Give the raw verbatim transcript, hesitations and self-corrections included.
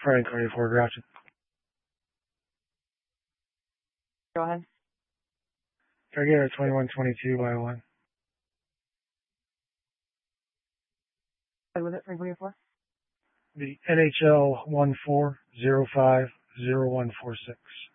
Frank, twenty-four Grafton. Go ahead. Can I get a twenty-one twenty-two by one? What was it, Frank twenty-four? The N H L one four zero five zero one four six.